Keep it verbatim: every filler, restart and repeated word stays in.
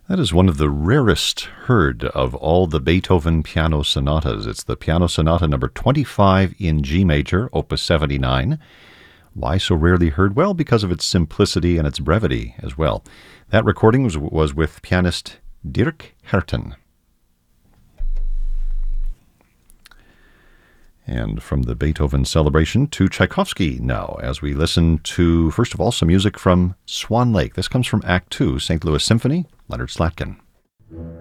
That is one of the rarest heard of all the Beethoven piano sonatas. It's the Piano Sonata number twenty-five in G major, opus seventy-nine. Why so rarely heard? Well, because of its simplicity and its brevity as well. That recording was, was with pianist Dirk Herten. And from the Beethoven celebration to Tchaikovsky now, as we listen to, first of all, some music from Swan Lake. This comes from Act two, Saint Louis Symphony, Leonard Slatkin.